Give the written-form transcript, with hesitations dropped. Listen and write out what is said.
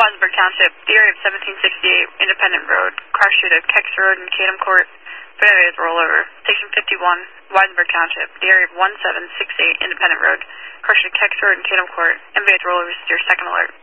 Wissenberg Township, the area of 1768 Independent Road, car shoot at Kex Road and Chatham Court. Failure to rollover. Station 51, Wissenberg Township, the area of 1768 Independent Road, car shoot at Kex Road and Chatham Court. MVH rollover, your second alert.